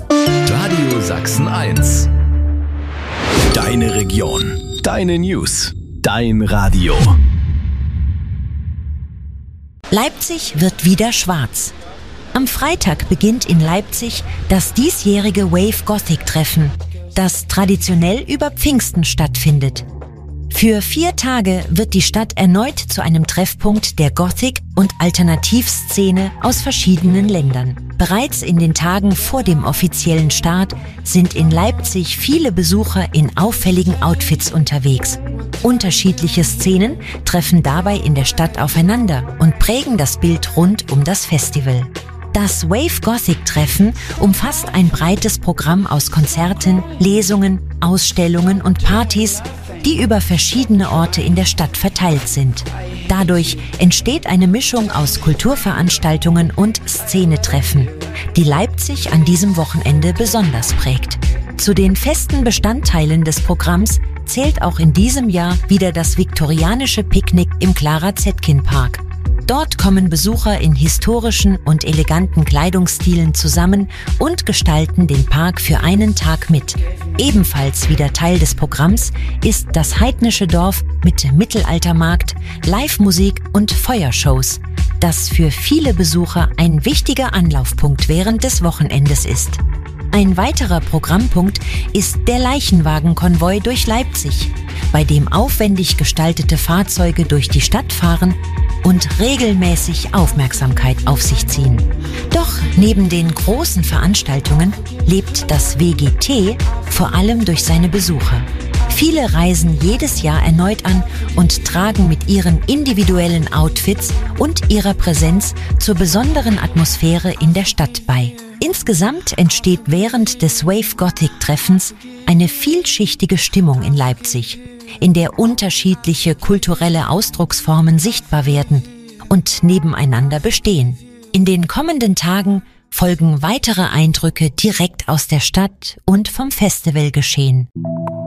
Radio Sachsen 1. Deine Region. Deine News. Dein Radio. Leipzig wird wieder schwarz. Am Freitag beginnt in Leipzig das diesjährige Wave Gothic Treffen, das traditionell über Pfingsten stattfindet. Für 4 Tage wird die Stadt erneut zu einem Treffpunkt der Gothic- und Alternativszene aus verschiedenen Ländern. Bereits in den Tagen vor dem offiziellen Start sind in Leipzig viele Besucher in auffälligen Outfits unterwegs. Unterschiedliche Szenen treffen dabei in der Stadt aufeinander und prägen das Bild rund um das Festival. Das Wave Gothic Treffen umfasst ein breites Programm aus Konzerten, Lesungen, Ausstellungen und Partys, die über verschiedene Orte in der Stadt verteilt sind. Dadurch entsteht eine Mischung aus Kulturveranstaltungen und Szenetreffen, die Leipzig an diesem Wochenende besonders prägt. Zu den festen Bestandteilen des Programms zählt auch in diesem Jahr wieder das viktorianische Picknick im Clara-Zetkin-Park. Dort kommen Besucher in historischen und eleganten Kleidungsstilen zusammen und gestalten den Park für einen Tag mit. Ebenfalls wieder Teil des Programms ist das heidnische Dorf mit Mittelaltermarkt, Live-Musik und Feuershows, das für viele Besucher ein wichtiger Anlaufpunkt während des Wochenendes ist. Ein weiterer Programmpunkt ist der Leichenwagenkonvoi durch Leipzig, bei dem aufwendig gestaltete Fahrzeuge durch die Stadt fahren und regelmäßig Aufmerksamkeit auf sich ziehen. Doch neben den großen Veranstaltungen lebt das WGT vor allem durch seine Besucher. Viele reisen jedes Jahr erneut an und tragen mit ihren individuellen Outfits und ihrer Präsenz zur besonderen Atmosphäre in der Stadt bei. Insgesamt entsteht während des Wave Gothic Treffens eine vielschichtige Stimmung in Leipzig, in der unterschiedliche kulturelle Ausdrucksformen sichtbar werden und nebeneinander bestehen. In den kommenden Tagen folgen weitere Eindrücke direkt aus der Stadt und vom Festivalgeschehen.